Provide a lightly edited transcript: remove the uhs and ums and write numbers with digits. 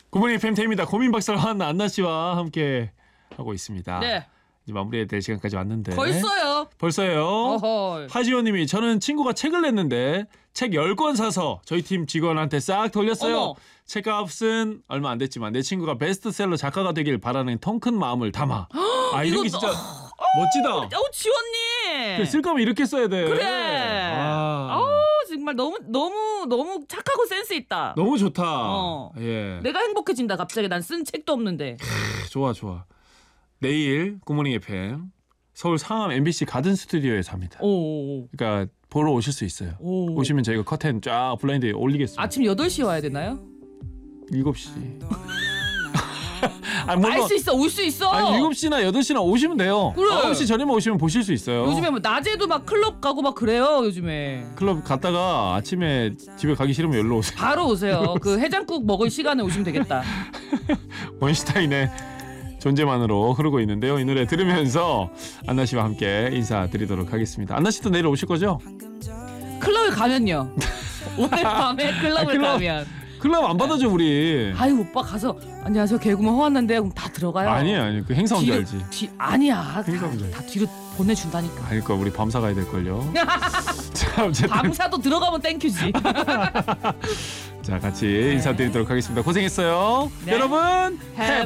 굿모닝 FM 태입니다. 고민박사관 안나 씨와 함께 하고 있습니다. 네. 이제 마무리해야 될 시간까지 왔는데. 벌써요? 벌써요. 어허. 하지원님이 저는 친구가 책을 냈는데 책 10권 사서 저희 팀 직원한테 싹 돌렸어요. 어머. 책값은 얼마 안 됐지만 내 친구가 베스트셀러 작가가 되길 바라는 통큰 마음을 담아. 아 이런 게 진짜 멋지다. 지원님. 쓸 거면 이렇게 써야 돼. 그래. 아. 정말 너무 착하고 센스 있다. 너무 좋다. 예. 내가 행복해진다. 갑자기 난 쓴 책도 없는데. 좋아. 내일 굿모닝 FM 서울 상암 MBC 가든 스튜디오에서 합니다. 오. 그러니까 보러 오실 수 있어요. 오. 오시면 저희가 커튼 쫙 블라인드에 올리겠습니다. 아침 8시에 와야 되나요? 7시. 아니, 알 수 있어. 올 수 있어. 아니 7시나 8시나 오시면 돼요. 그래. 9시 전에만 오시면 보실 수 있어요. 요즘에 뭐 낮에도 막 클럽 가고 막 그래요. 요즘에. 클럽 갔다가 아침에 집에 가기 싫으면 여기로 오세요. 바로 오세요. 그 해장국 먹을 시간에 오시면 되겠다. 원슈타인의 존재만으로 흐르고 있는데요. 이 노래 들으면서 안나 씨와 함께 인사드리도록 하겠습니다. 안나 씨도 내일 오실 거죠? 클럽에 가면요. 오늘 밤에 클럽을 가면. 클럽 안 받아줘 우리. 아유 오빠 가서 안녕하세요 개그맨 허왔는데요. 그럼 다 들어가요. 아니 그 행사 온 줄 알지. 아니야. 행사 온 줄 알지. 다 뒤로 보내준다니까. 아닐 거 우리 밤사 가야 될 걸요. 자 어쨌든 밤사도 들어가면 땡큐지. 자 같이 인사드리도록 하겠습니다. 고생했어요. 네. 여러분 Have